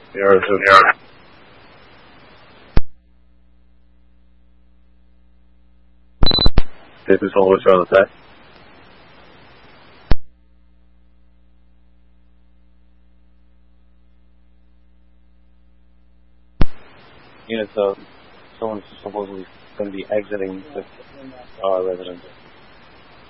Yeah. This is always on attack. Units, someone's supposedly going to be exiting the residence.